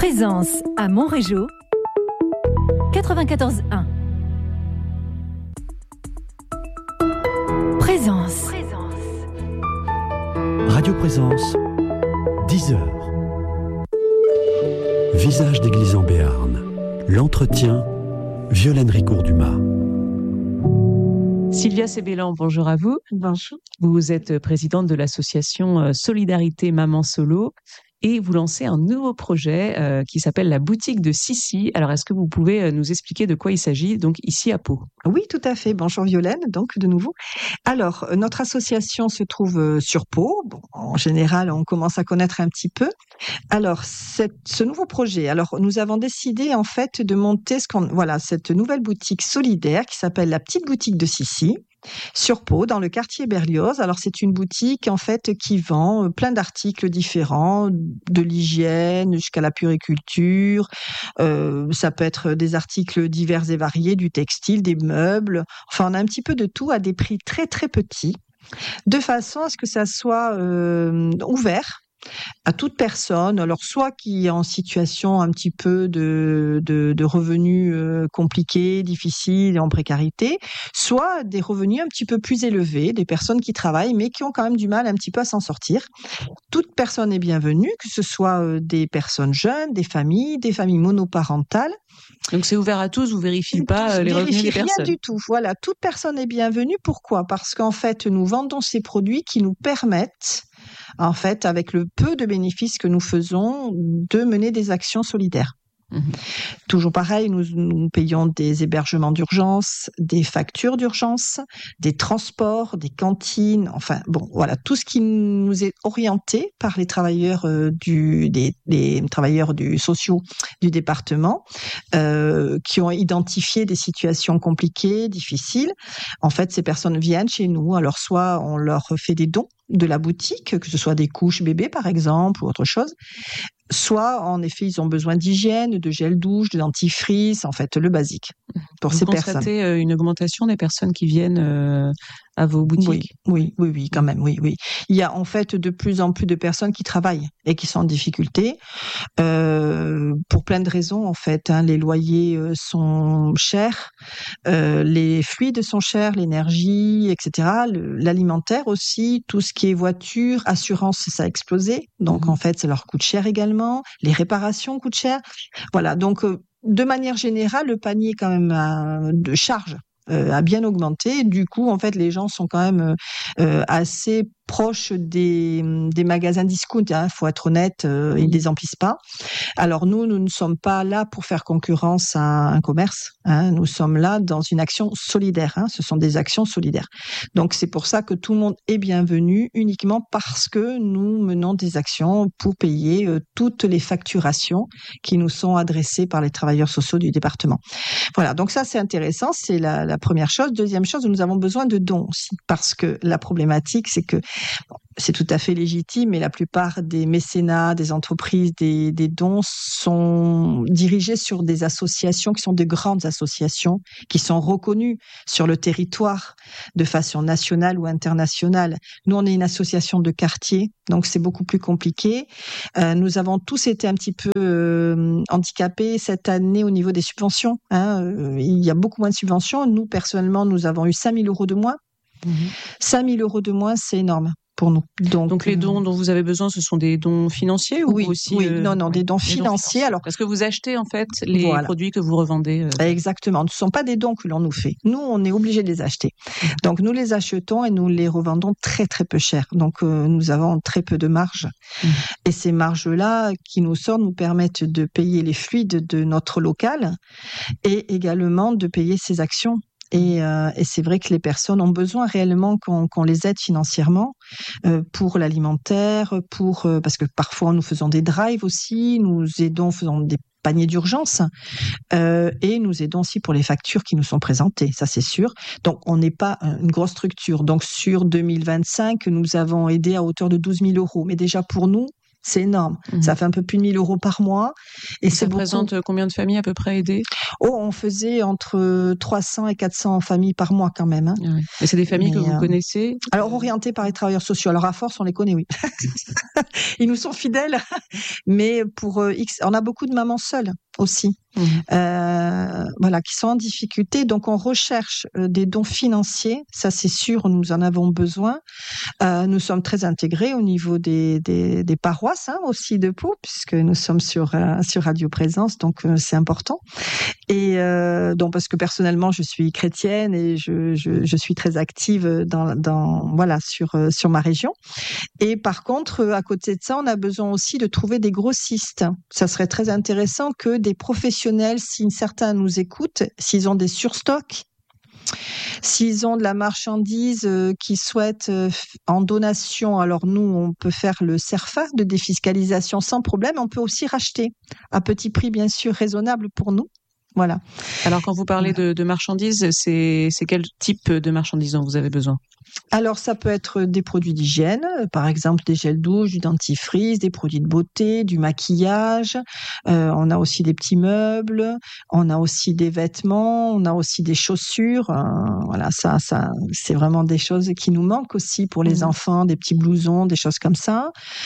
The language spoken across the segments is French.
Présence à Montrégeau 94.1. Présence. Radio Présence, 10h. Visage d'église en Béarn. L'entretien, Violaine Ricourt-Dumas. Sylvia Sébélan, bonjour à vous. Bonjour. Vous êtes présidente de l'association Solidarité Maman Solo et vous lancez un nouveau projet qui s'appelle la boutique de Sissi. Alors, est-ce que vous pouvez nous expliquer de quoi il s'agit, donc ici à Pau? Oui, tout à fait. Bonjour Violaine, donc de nouveau. Alors, notre association se trouve sur Pau. Bon, en général, on commence à connaître un petit peu. Alors, ce nouveau projet, alors nous avons décidé en fait de monter cette nouvelle boutique solidaire qui s'appelle la petite boutique de Sissi, sur Pau, dans le quartier Berlioz. Alors, c'est une boutique, en fait, qui vend plein d'articles différents, de l'hygiène jusqu'à la puériculture. Ça peut être des articles divers et variés, du textile, des meubles. Enfin, on a un petit peu de tout à des prix très, très petits, de façon à ce que ça soit ouvert à toute personne, alors soit qui est en situation un petit peu de revenus compliqués, difficiles et en précarité, soit des revenus un petit peu plus élevés, des personnes qui travaillent mais qui ont quand même du mal un petit peu à s'en sortir. Toute personne est bienvenue, que ce soit des personnes jeunes, des familles monoparentales. Donc c'est ouvert à tous, vous vérifiez pas les revenus des personnes? Rien du tout. Voilà, toute personne est bienvenue. Pourquoi ? Parce qu'en fait, nous vendons ces produits qui nous permettent, en fait, avec le peu de bénéfices que nous faisons, de mener des actions solidaires. Toujours pareil, nous payons des hébergements d'urgence, des factures d'urgence, des transports, des cantines, enfin bon, voilà, tout ce qui nous est orienté par les travailleurs des travailleurs sociaux du département, qui ont identifié des situations compliquées, difficiles. En fait, ces personnes viennent chez nous, alors soit on leur fait des dons de la boutique, que ce soit des couches bébés par exemple ou autre chose, soit en effet ils ont besoin d'hygiène, de gel douche, de dentifrice, en fait le basique pour ces personnes. Vous constatez une augmentation des personnes qui viennent à vos boutiques? Oui, quand même, oui. Il y a en fait de plus en plus de personnes qui travaillent et qui sont en difficulté pour plein de raisons en fait. Les loyers sont chers, les fluides sont chers, l'énergie, etc. L'alimentaire aussi, tout ce qui est voiture, assurance, ça a explosé. Donc en fait, ça leur coûte cher également. Les réparations coûtent cher. Voilà, donc de manière générale, le panier quand même de charge a bien augmenté. Du coup, en fait, les gens sont quand même assez proches des magasins discount. Faut être honnête, ils les emplissent pas. Alors nous ne sommes pas là pour faire concurrence à un commerce. Nous sommes là dans une action solidaire. Ce sont des actions solidaires. Donc c'est pour ça que tout le monde est bienvenu, uniquement parce que nous menons des actions pour payer toutes les facturations qui nous sont adressées par les travailleurs sociaux du département. Voilà, donc ça c'est intéressant, c'est la première chose. Deuxième chose, nous avons besoin de dons aussi, parce que la problématique c'est que c'est tout à fait légitime, mais la plupart des mécénats, des entreprises, des dons sont dirigés sur des associations qui sont de grandes associations, qui sont reconnues sur le territoire de façon nationale ou internationale. Nous, on est une association de quartier, donc c'est beaucoup plus compliqué. Nous avons tous été un petit peu handicapés cette année au niveau des subventions. Il y a beaucoup moins de subventions. Nous, personnellement, nous avons eu 5 000 € de moins. 5 000 € de moins, c'est énorme pour nous. Donc les dons dont vous avez besoin, ce sont des dons financiers ou aussi des dons financiers. Alors parce que vous achetez en fait les produits que vous revendez. Exactement. Ce ne sont pas des dons que l'on nous fait. Nous, on est obligé de les acheter. Donc nous les achetons et nous les revendons très très peu cher. Donc nous avons très peu de marge. Et ces marges-là qui nous sortent nous permettent de payer les fluides de notre local et également de payer ces actions. Et c'est vrai que les personnes ont besoin réellement qu'on les aide financièrement pour l'alimentaire, parce que parfois nous faisons des drives aussi, nous aidons, faisons des paniers d'urgence et nous aidons aussi pour les factures qui nous sont présentées, ça c'est sûr. Donc on n'est pas une grosse structure. Donc sur 2025, nous avons aidé à hauteur de 12 000 €. Mais déjà pour nous, C'est énorme. Ça fait un peu plus de 1 000 € par mois. Et ça représente combien de familles à peu près aidées? On faisait entre 300 et 400 familles par mois quand même. Hein. Ah oui. Et c'est des familles que vous connaissez? Alors, orientées par les travailleurs sociaux. Alors, à force, on les connaît, oui. Ils nous sont fidèles. Mais on a beaucoup de mamans seules aussi. Voilà, qui sont en difficulté. Donc, on recherche des dons financiers. Ça, c'est sûr, nous en avons besoin. Nous sommes très intégrés au niveau des paroisses aussi de Pau, puisque nous sommes sur Radio Présence, donc c'est important. Et donc, parce que personnellement, je suis chrétienne et je suis très active sur ma région. Et par contre, à côté de ça, on a besoin aussi de trouver des grossistes. Ça serait très intéressant que des professionnels, si certains nous écoutent, s'ils ont des surstocks, s'ils ont de la marchandise qu'ils souhaitent en donation, alors nous, on peut faire le CERFA de défiscalisation sans problème. On peut aussi racheter à petit prix, bien sûr, raisonnable pour nous. Voilà. Alors, quand vous parlez de marchandises, c'est quel type de marchandises dont vous avez besoin? Alors, ça peut être des produits d'hygiène, par exemple des gels douche, du dentifrice, des produits de beauté, du maquillage. On a aussi des petits meubles, on a aussi des vêtements, on a aussi des chaussures. Voilà, ça, c'est vraiment des choses qui nous manquent aussi pour les enfants, des petits blousons, des choses comme ça.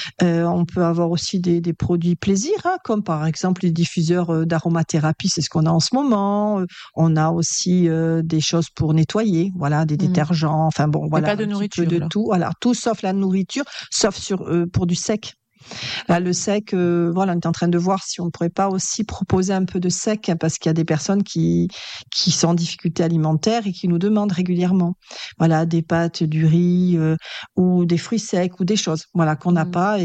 On peut avoir aussi des produits plaisir, comme par exemple les diffuseurs d'aromathérapie, c'est ce qu'on a en ce moment. On a aussi des choses pour nettoyer, voilà, des détergents. Enfin bon, voilà, pas de nourriture, de tout, voilà, tout sauf la nourriture, sauf pour du sec. Là, le sec, voilà, on est en train de voir si on ne pourrait pas aussi proposer un peu de sec, parce qu'il y a des personnes qui sont en difficulté alimentaire et qui nous demandent régulièrement, voilà, des pâtes, du riz ou des fruits secs ou des choses, voilà, qu'on n'a pas.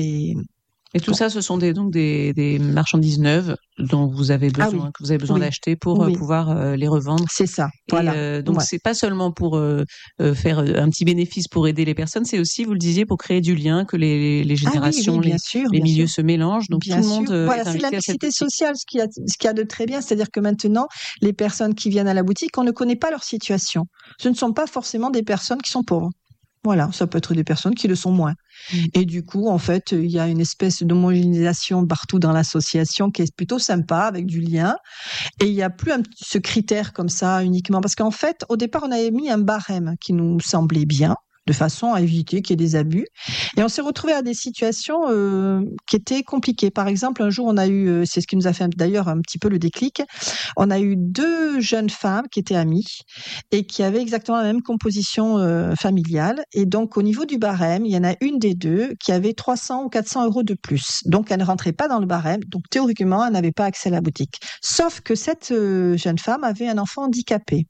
Et tout ça, ce sont donc des marchandises neuves dont vous avez besoin, que vous avez besoin d'acheter pour pouvoir les revendre. C'est ça. Voilà. Donc c'est pas seulement pour faire un petit bénéfice pour aider les personnes, c'est aussi, vous le disiez, pour créer du lien, que les générations, les milieux se mélangent. Donc bien tout le monde. Voilà, c'est de la mixité sociale, ce qu'il y a de très bien, c'est-à-dire que maintenant, les personnes qui viennent à la boutique, on ne connaît pas leur situation. Ce ne sont pas forcément des personnes qui sont pauvres. Voilà, ça peut être des personnes qui le sont moins. Et du coup, en fait, il y a une espèce d'homogénéisation partout dans l'association qui est plutôt sympa, avec du lien. Et il n'y a plus ce critère comme ça uniquement. Parce qu'en fait, au départ, on avait mis un barème qui nous semblait bien, de façon à éviter qu'il y ait des abus. Et on s'est retrouvé à des situations qui étaient compliquées. Par exemple, un jour, on a eu, c'est ce qui nous a fait d'ailleurs un petit peu le déclic, on a eu 2 jeunes femmes qui étaient amies et qui avaient exactement la même composition familiale. Et donc, au niveau du barème, il y en a une des deux qui avait 300 ou 400 € de plus. Donc, elle ne rentrait pas dans le barème. Donc, théoriquement, elle n'avait pas accès à la boutique. Sauf que cette jeune femme avait un enfant handicapé.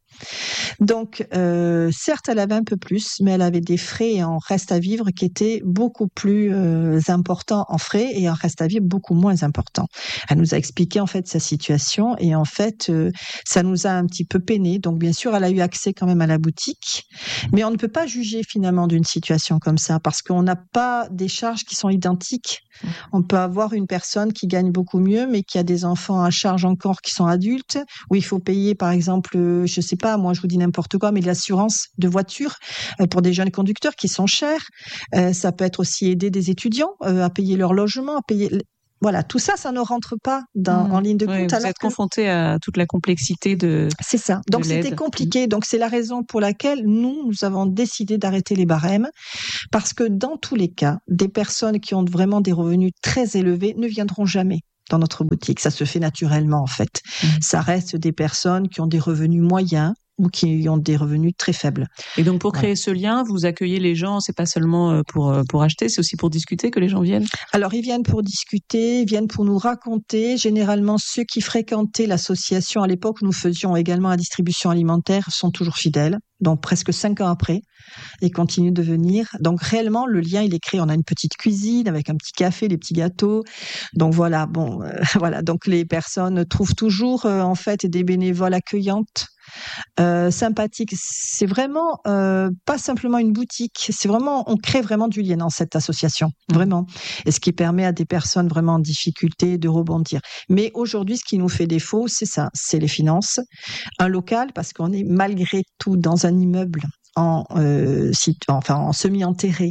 Donc, certes, elle avait un peu plus, mais elle avait des frais en reste à vivre qui étaient beaucoup plus importants en frais et en reste à vivre beaucoup moins importants. Elle nous a expliqué en fait sa situation et en fait, ça nous a un petit peu peiné. Donc, bien sûr, elle a eu accès quand même à la boutique, mais on ne peut pas juger finalement d'une situation comme ça parce qu'on n'a pas des charges qui sont identiques. On peut avoir une personne qui gagne beaucoup mieux, mais qui a des enfants à charge encore qui sont adultes, où il faut payer, par exemple, je sais pas, moi je vous dis n'importe quoi, mais l'assurance de voiture pour des jeunes conducteurs qui sont chers. Ça peut être aussi aider des étudiants à payer leur logement, à payer. Voilà, tout ça, ça ne rentre pas en ligne de compte. Vous êtes confronté à toute la complexité de. C'est ça. Donc c'était compliqué. Donc c'est la raison pour laquelle nous avons décidé d'arrêter les barèmes, parce que dans tous les cas, des personnes qui ont vraiment des revenus très élevés ne viendront jamais dans notre boutique. Ça se fait naturellement en fait. Ça reste des personnes qui ont des revenus moyens ou qui ont des revenus très faibles. Et donc pour créer ce lien, vous accueillez les gens, c'est pas seulement pour acheter, c'est aussi pour discuter que les gens viennent? Alors ils viennent pour discuter, ils viennent pour nous raconter. Généralement, ceux qui fréquentaient l'association à l'époque où nous faisions également la distribution alimentaire sont toujours fidèles, donc presque 5 ans après, et continuent de venir. Donc réellement, le lien, il est créé. On a une petite cuisine avec un petit café, des petits gâteaux. Donc voilà, voilà. Donc les personnes trouvent toujours en fait des bénévoles accueillantes, sympathiques. C'est vraiment pas simplement une boutique. C'est vraiment, on crée vraiment du lien dans cette association, vraiment. Et ce qui permet à des personnes vraiment en difficulté de rebondir. Mais aujourd'hui, ce qui nous fait défaut, c'est ça, c'est les finances, un local, parce qu'on est malgré tout dans un immeuble en semi-enterré.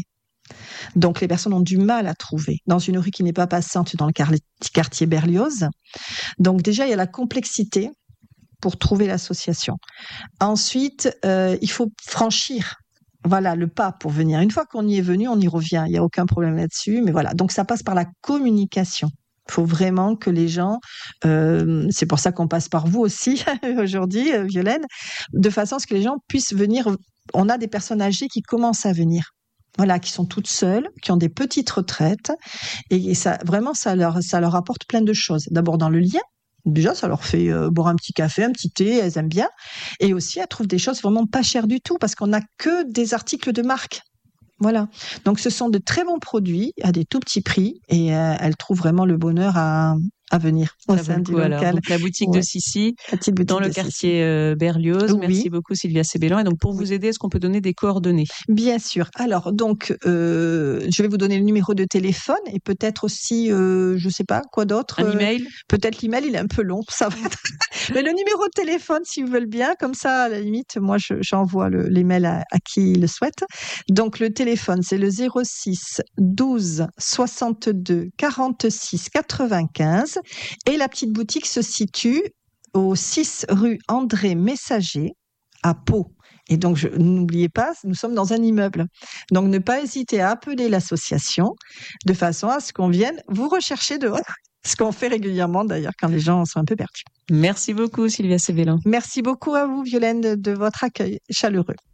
Donc, les personnes ont du mal à trouver dans une rue qui n'est pas passante dans le quartier Berlioz. Donc, déjà, il y a la complexité pour trouver l'association. Ensuite, il faut franchir le pas pour venir. Une fois qu'on y est venu, on y revient. Il n'y a aucun problème là-dessus. Mais voilà, donc ça passe par la communication. Il faut vraiment que les gens, c'est pour ça qu'on passe par vous aussi aujourd'hui, Violaine, de façon à ce que les gens puissent venir. On a des personnes âgées qui commencent à venir. Qui sont toutes seules, qui ont des petites retraites. Et ça, vraiment, ça leur apporte plein de choses. D'abord dans le lien. Déjà, ça leur fait boire un petit café, un petit thé, elles aiment bien. Et aussi, elles trouvent des choses vraiment pas chères du tout parce qu'on n'a que des articles de marque. Voilà. Donc, ce sont de très bons produits à des tout petits prix et elles trouvent vraiment le bonheur à venir au sein du local. Donc, la boutique de Sissi, dans le quartier Berlioz. Oui. Merci beaucoup, Sylvia Sebellan. Et donc, pour vous aider, est-ce qu'on peut donner des coordonnées? Bien sûr. Alors, donc, je vais vous donner le numéro de téléphone et peut-être aussi, je sais pas, quoi d'autre. Un email? Peut-être l'email, il est un peu long, ça va être. Mais le numéro de téléphone, s'ils veulent bien, comme ça, à la limite, moi, j'envoie l'email à qui le souhaite. Donc, le téléphone, c'est le 06 12 62 46 95. Et la petite boutique se situe au 6 rue André Messager à Pau. Et donc, n'oubliez pas, nous sommes dans un immeuble. Donc, ne pas hésiter à appeler l'association de façon à ce qu'on vienne vous rechercher dehors. Ce qu'on fait régulièrement d'ailleurs quand les gens sont un peu perdus. Merci beaucoup, Sylvia Sebellan. Merci beaucoup à vous, Violaine, de votre accueil chaleureux.